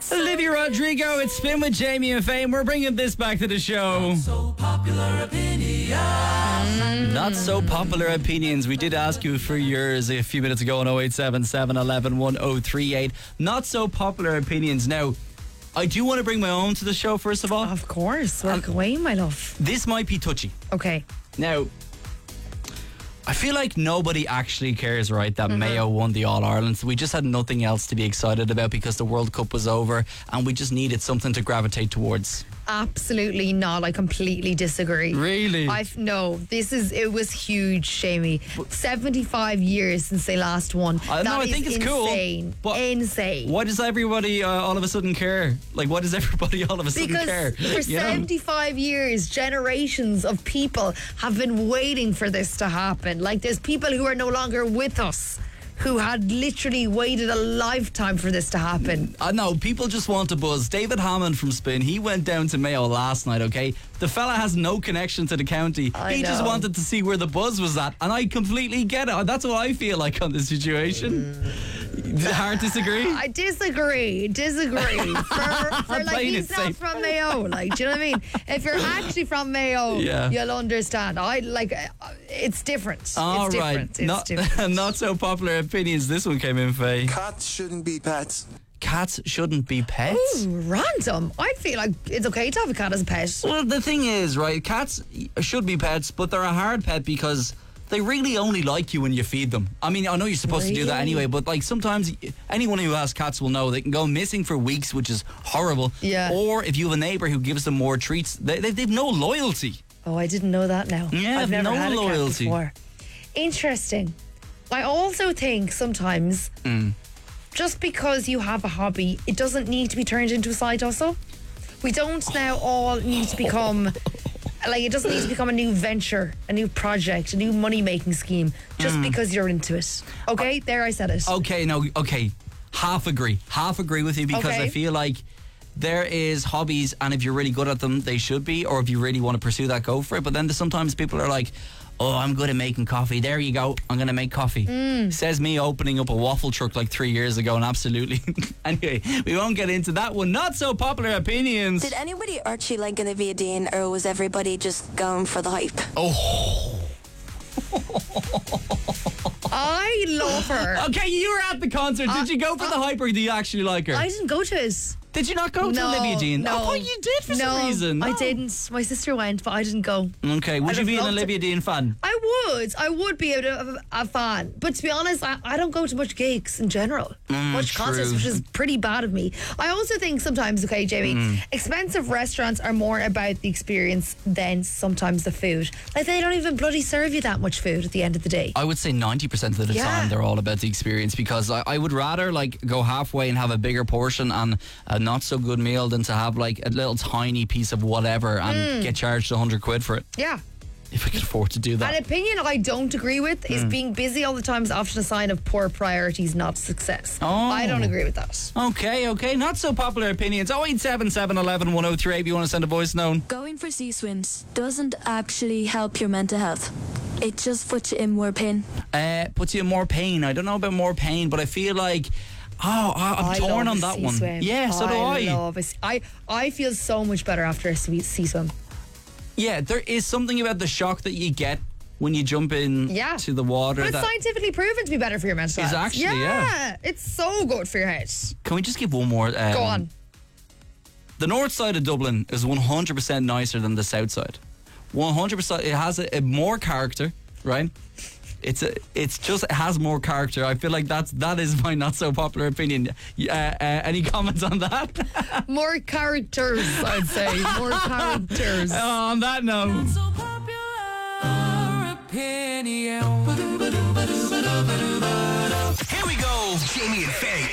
Olivia Rodrigo, it's Spin with Jamie and Fame. We're bringing this back to the show. Not so popular opinions. Not so popular opinions. We did ask you for yours a few minutes ago on 0877 11 1038. Not so popular opinions. Now, I do want to bring my own to the show, first of all. Of course. Work away, my love. This might be touchy. Okay. Now, I feel like nobody actually cares, right, that Mayo won the All-Ireland. So we just had nothing else to be excited about because the World Cup was over and we just needed something to gravitate towards. Absolutely not. I completely disagree. Really? It was huge, Shamey. 75 years since they last won. I think it's insane. Cool. Insane. Why does everybody all of a sudden care? Like, why does everybody all of a sudden care? Because for 75 years, generations of people have been waiting for this to happen. Like, there's people who are no longer with us who had literally waited a lifetime for this to happen. I know, people just want to buzz. David Hammond from Spin, he went down to Mayo last night, okay? The fella has no connection to the county. He just wanted to see where the buzz was at, and I completely get it. That's what I feel like on this situation. Hard disagree? I disagree. For like, he's not from Mayo. Like, do you know what I mean? If you're actually from Mayo, you'll understand. It's different. All right. Different. Not so popular opinions. This one came in, Faye. Cats shouldn't be pets. Cats shouldn't be pets? Ooh, random. I feel like it's okay to have a cat as a pet. Well, the thing is, right, cats should be pets, but they're a hard pet because they really only like you when you feed them. I mean, I know you're supposed to do that anyway, but like sometimes anyone who has cats will know they can go missing for weeks, which is horrible. Yeah. Or if you have a neighbour who gives them more treats, they've no loyalty. Oh, I didn't know that now. Yeah, I've never no had a loyalty. cat before. Interesting. I also think sometimes just because you have a hobby, it doesn't need to be turned into a side hustle. We don't now all need to become... Like, it doesn't need to become a new venture, a new project, a new money-making scheme just because you're into it. Okay? There, I said it. Okay. Half agree with you because I feel like there is hobbies, and if you're really good at them, they should be, or if you really want to pursue that, go for it. But then sometimes people are like, oh, I'm good at making coffee. There you go. I'm going to make coffee. Says me opening up a waffle truck like 3 years ago, and absolutely. Anyway, we won't get into that one. Not so popular opinions. Did anybody actually like Olivia Dean, or was everybody just going for the hype? Oh. I love her. Okay, you were at the concert. Did you go for the hype, or do you actually like her? I didn't go to it. Did you not go to Olivia Dean? No. I thought you did for some reason. No, I didn't. My sister went, but I didn't go. Okay, would you be an Olivia Dean fan? I would be a fan. But to be honest, I don't go to much gigs in general. Much concerts, which is pretty bad of me. I also think sometimes, okay, Jamie, expensive restaurants are more about the experience than sometimes the food. Like, they don't even bloody serve you that much food at the end of the day. I would say 90% of the time they're all about the experience, because I would rather like go halfway and have a bigger portion and a not so good meal than to have like a little tiny piece of whatever and get charged 100 quid for it. Yeah. If we could afford to do that. An opinion I don't agree with is being busy all the time is often a sign of poor priorities, not success. Oh. I don't agree with that. Okay. Not so popular opinions. 0877 11 1038 if you want to send a voice note. Going for sea swims doesn't actually help your mental health. It just puts you in more pain. Puts you in more pain. I don't know about more pain, but I feel like I'm torn on that one. Swim. Yeah, so do I feel so much better after a sea swim. Yeah, there is something about the shock that you get when you jump in to the water. But it's scientifically proven to be better for your mental health. Is actually, it's so good for your head. Can we just give one more? Go on. The north side of Dublin is 100% nicer than the south side. 100%. It has a more character, right? It has more character. I feel like that is my not so popular opinion. Any comments on that? More characters, I'd say. More characters. On that note. Not so popular opinion. Here we go. Jamie and Faye.